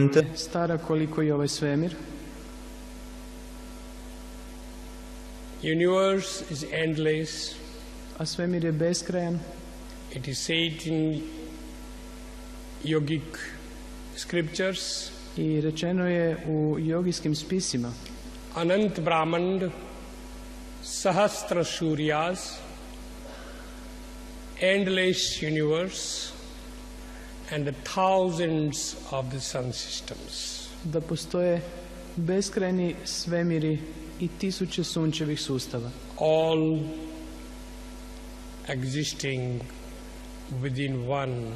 mente. Stara koliko i ovaj svemir. Universe is endless. A svemir je beskrajan. It is said in yogic scriptures. I rečeno je u jogijskim spisima. Anant Brahmand, Sahasra Suryas, endless universe, and the thousands of the sun systems. Da postoje beskrajni svemiri i tisuće sunčevih sustava. All existing within one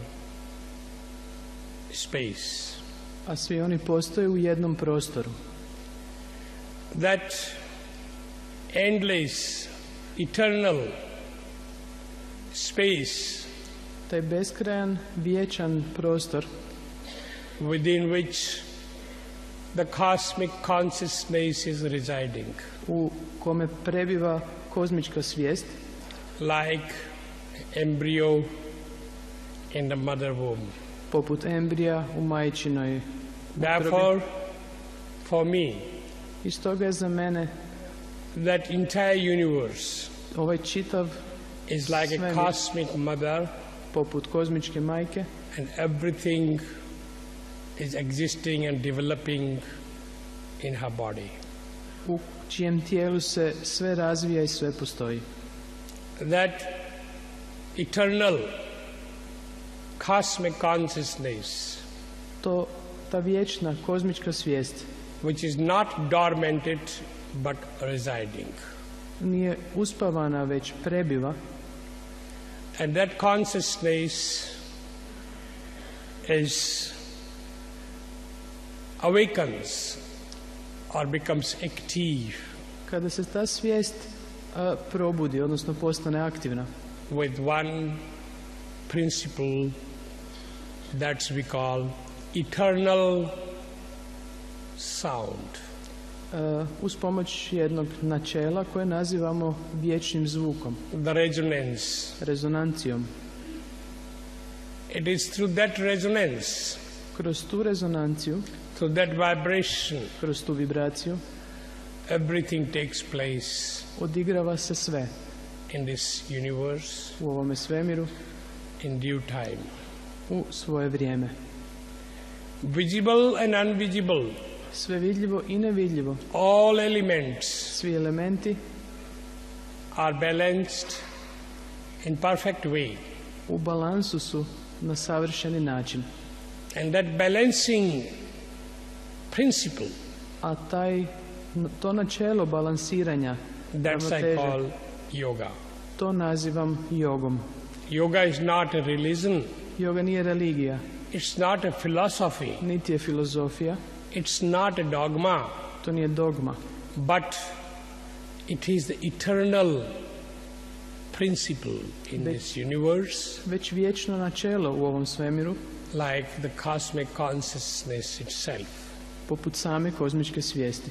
space. A svi oni postoje u jednom prostoru. That endless, eternal space, taj beskrajan, vječan prostor within which the cosmic consciousness is residing, u kome prebiva kozmička svijest, like embryo in the mother womb. Poput embrija u majčinoj utrobi. Therefore, for me, I stoga je za mene that entire universe ovaj čitav is like a svemir cosmic mother, poput kozmičke majke, and everything is existing and developing in her body. u čijem tijelu se sve razvija i sve postoji. That eternal cosmic consciousness, Ta vječna kozmička svijest, which is not dormanted but residing, nije uspavana, već prebiva, and that consciousness awakens or becomes active kada se ta svijest probudi, odnosno postane aktivna, with one principle that we call eternal sound. Uz pomoć jednog načela koje nazivamo vječnim zvukom, The resonance. rezonancijom. It is through that resonance, Kroz tu rezonanciju, through that vibration, kroz tu vibraciju, everything takes place odigrava se sve in this universe u ovome svemiru in due time. u svoje vrijeme. Visible and unvisible, Sve vidljivo i nevidljivo, all elements svi elementi are balanced in perfect way. u balansu su na savršeni način. And that balancing principle, A to načelo balansiranja, that's I ravnoteže, call yoga. to nazivam jogom. Yoga is not a religion, Joga nije religija, it's not a philosophy, niti je filozofija, it's not a dogma, to nije dogma, but it is the eternal principle in this universe, već vječno načelo u ovom svemiru, like the cosmic consciousness itself. poput same kozmičke svijesti.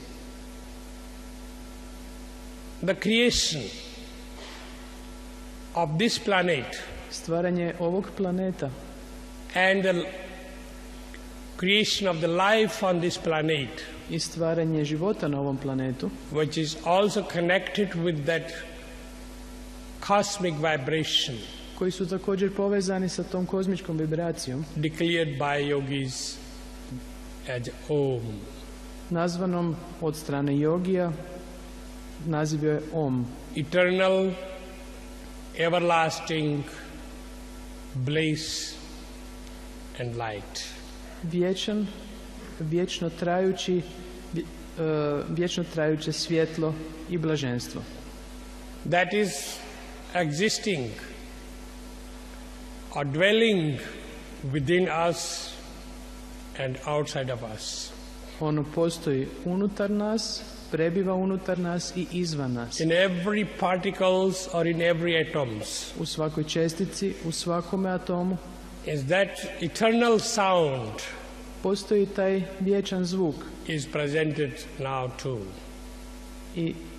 The creation of this planet Stvaranje ovog planeta and the creation of the life on this planet, i stvaranje života na ovom planetu, which is also connected with that cosmic vibration koji su također povezani sa tom kozmičkom vibracijom, declared by yogis as Om. nazvanom od strane jogija, naziv je Om. Eternal, everlasting bliss and light. Vječan, vječno trajuće svjetlo i blaženstvo. That is existing or dwelling within us and outside of us. Ono postoji unutar nas, prebiva unutar nas i izvan nas. In every particles or in every atoms U svakoj čestici, u svakome atomu is that eternal sound postoji taj vječan zvuk is presented now too. i